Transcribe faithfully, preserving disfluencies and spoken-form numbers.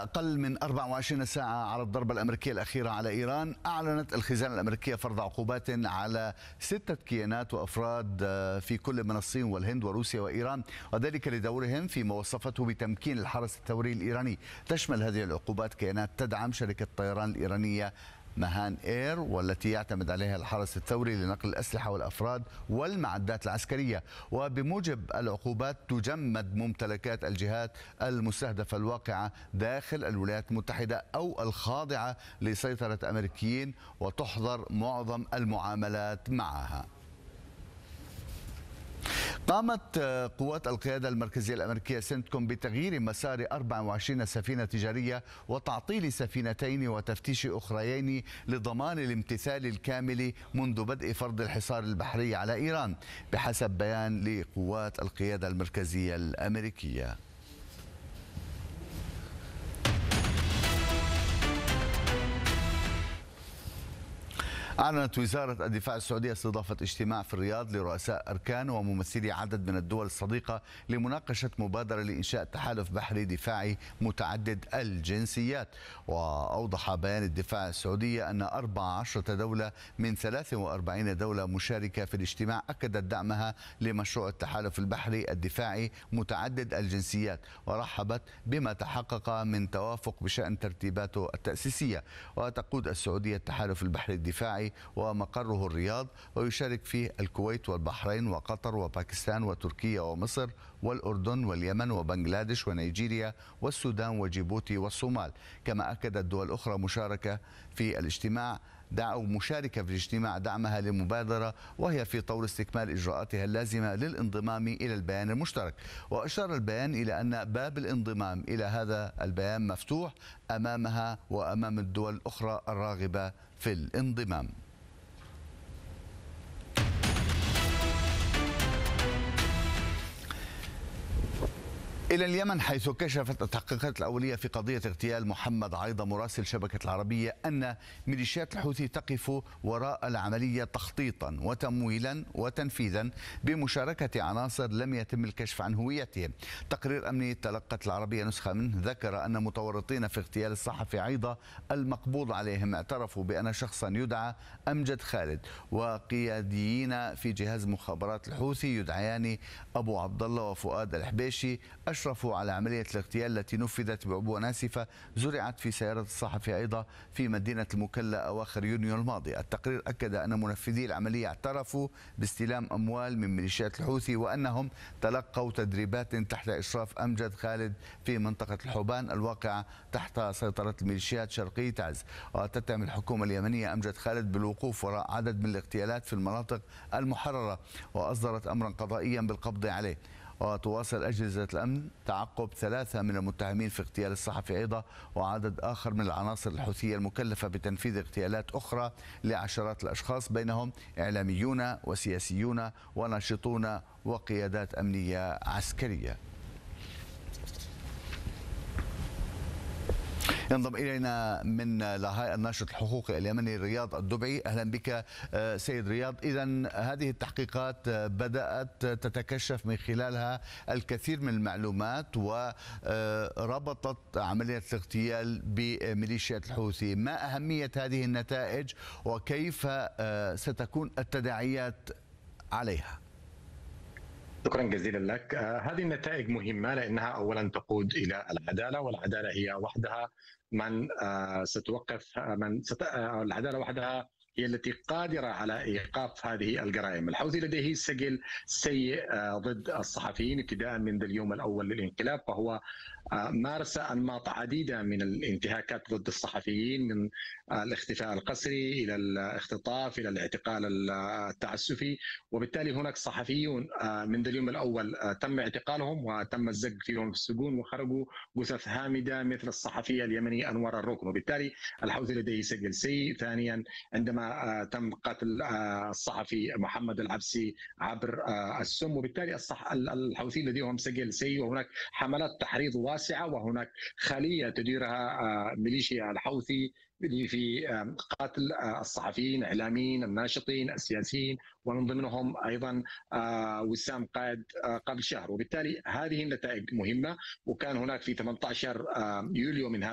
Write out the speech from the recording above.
أقل من أربع وعشرين ساعة على الضربة الأمريكية الأخيرة على إيران، أعلنت الخزانة الأمريكية فرض عقوبات على ستة كيانات وأفراد في كل من الصين والهند وروسيا وإيران، وذلك لدورهم فيما وصفته بتمكين الحرس الثوري الإيراني. تشمل هذه العقوبات كيانات تدعم شركة الطيران الإيرانية مهان إير، والتي يعتمد عليها الحرس الثوري لنقل الأسلحة والأفراد والمعدات العسكرية. وبموجب العقوبات تجمد ممتلكات الجهات المستهدفة الواقعة داخل الولايات المتحدة أو الخاضعة لسيطرة أمريكيين، وتحظر معظم المعاملات معها. قامت قوات القيادة المركزية الأمريكية سنتكوم بتغيير مسار أربع وعشرين سفينة تجارية وتعطيل سفينتين وتفتيش أخريين لضمان الامتثال الكامل منذ بدء فرض الحصار البحري على إيران، بحسب بيان لقوات القيادة المركزية الأمريكية. أعلنت وزارة الدفاع السعودية استضافة اجتماع في الرياض لرؤساء أركان وممثلي عدد من الدول الصديقة لمناقشة مبادرة لإنشاء تحالف بحري دفاعي متعدد الجنسيات. وأوضح بيان الدفاع السعودية أن أربع عشرة دولة من ثلاث وأربعين دولة مشاركة في الاجتماع أكدت دعمها لمشروع التحالف البحري الدفاعي متعدد الجنسيات، ورحبت بما تحقق من توافق بشأن ترتيباته التأسيسية. وتقود السعودية التحالف البحري الدفاعي ومقره الرياض، ويشارك فيه الكويت والبحرين وقطر وباكستان وتركيا ومصر والأردن واليمن وبنغلاديش ونيجيريا والسودان وجيبوتي والصومال. كما أكدت دول أخرى مشاركة في الاجتماع أو مشاركة في الاجتماع دعمها للمبادرة، وهي في طور استكمال إجراءاتها اللازمة للانضمام إلى البيان المشترك. وأشار البيان إلى أن باب الانضمام إلى هذا البيان مفتوح أمامها وأمام الدول الأخرى الراغبة في الانضمام. إلى اليمن، حيث كشفت التحقيقات الأولية في قضية اغتيال محمد عيضة مراسل شبكة العربية أن ميليشيات الحوثي تقف وراء العملية تخطيطا وتمويلا وتنفيذا بمشاركة عناصر لم يتم الكشف عن هويتهم. تقرير أمني تلقت العربية نسخة منه ذكر أن متورطين في اغتيال الصحفي عيضة المقبوض عليهم اعترفوا بأن شخصا يدعى أمجد خالد وقياديين في جهاز مخابرات الحوثي يدعيان أبو عبد الله وفؤاد الحبيشي أشرفوا على عملية الاغتيال التي نفذت بعبوة ناسفة زرعت في سيارة الصحفي عيضة في مدينة المكلا أواخر يونيو الماضي. التقرير أكد أن منفذي العملية اعترفوا باستلام أموال من ميليشيات الحوثي، وأنهم تلقوا تدريبات تحت إشراف أمجد خالد في منطقة الحوبان الواقعة تحت سيطرة الميليشيات شرقي تعز. وتتهم الحكومة اليمنية أمجد خالد بالوقوف وراء عدد من الاغتيالات في المناطق المحررة، وأصدرت أمرا قضائيا بالقبض عليه. وتواصل أجهزة الأمن تعقب ثلاثة من المتهمين في اغتيال الصحفي عيضة وعدد آخر من العناصر الحوثية المكلفة بتنفيذ اغتيالات أخرى لعشرات الأشخاص، بينهم إعلاميون وسياسيون وناشطون وقيادات أمنية عسكرية. ينضم إلينا من لاهاي الناشط الحقوقي اليمني رياض الدبعي. أهلا بك سيد رياض. إذن هذه التحقيقات بدأت تتكشف من خلالها الكثير من المعلومات وربطت عملية الاغتيال بميليشيات الحوثي. ما أهمية هذه النتائج وكيف ستكون التداعيات عليها؟ شكرا جزيلا لك. آه هذه النتائج مهمة لأنها أولا تقود إلى العدالة، والعدالة هي وحدها من آه ستوقف من ست... آه العدالة وحدها هي التي قادرة على إيقاف هذه الجرائم. الحوثي لديه سجل سيء ضد الصحفيين ابتداء من اليوم الأول للانقلاب، فهو مارس أنماط عديدة من الانتهاكات ضد الصحفيين، من الاختفاء القسري إلى الاختطاف إلى الاعتقال التعسفي. وبالتالي هناك صحفيون من اليوم الأول تم اعتقالهم وتم الزج فيهم في السجون وخرجوا جثث هامدة مثل الصحفي اليمني أنور الركن. وبالتالي الحوثي لديه سجل سيء. ثانيا، عندما تم قتل الصحفي محمد العبسي عبر السم، وبالتالي الحوثي لديهم سجل سيء، وهناك حملات تحريض واسعة، وهناك خلية تديرها ميليشيا الحوثي في قتل الصحفيين، الاعلاميين، الناشطين، السياسيين، ومن ضمنهم ايضا وسام قائد قبل شهر. وبالتالي هذه النتائج مهمة. وكان هناك في ثمانية عشر يوليو من